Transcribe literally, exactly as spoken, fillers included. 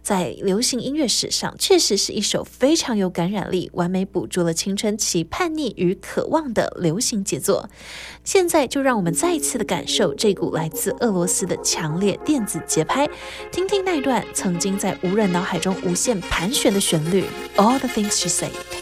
在流行音乐史上确实是一首非常有感染力，完美捕捉了青春期叛逆与渴望的流行杰作。现在就让我们再一次的感受这股来自俄罗斯的强烈电子节拍，听听那段曾经在无人脑海中无限盘旋的旋律 All the things she said。